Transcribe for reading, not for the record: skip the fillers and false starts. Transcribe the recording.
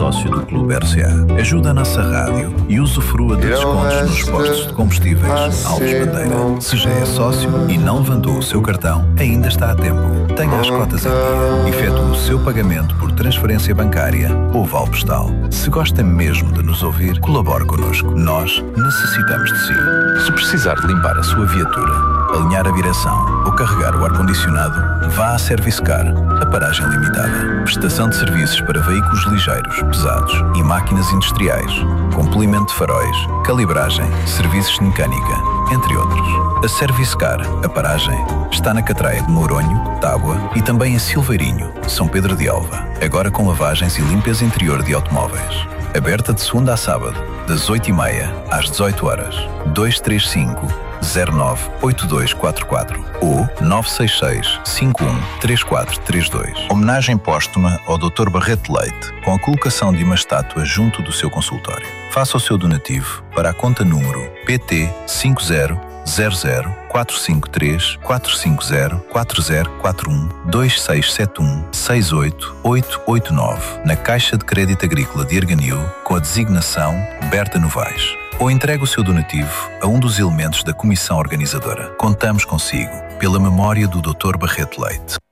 sócio do Clube RCA. Ajuda a nossa rádio e usufrua de descontos nos postos de combustíveis Alves Bandeira. Se já é sócio e não levantou o seu cartão, ainda está a tempo. Tenha as cotas em dia. Efetue o seu pagamento por transferência bancária ou vale postal. Se gosta mesmo de nos ouvir, colabore connosco. Nós necessitamos de si. Se precisar de limpar a sua viatura, alinhar a direção ou carregar o ar-condicionado, vá à Service Car, a paragem limitada. Prestação de serviços para veículos ligeiros, pesados e máquinas industriais, com polimento de faróis, calibragem, serviços de mecânica, entre outros. A Service Car, a paragem, está na Catraia de Mouronho, Tábua e também em Silveirinho, São Pedro de Alva. Agora com lavagens e limpeza interior de automóveis. Aberta de segunda a sábado, das 8h30 às 18h. 235-098244 ou 966-513432. Homenagem póstuma ao Dr. Barreto Leite, com a colocação de uma estátua junto do seu consultório. Faça o seu donativo para a conta número PT 5000-453-450-4041-2671-68889 na Caixa de Crédito Agrícola de Erganil com a designação Berta Novaes. Ou entregue o seu donativo a um dos elementos da comissão organizadora. Contamos consigo, pela memória do Dr. Barreto Leite.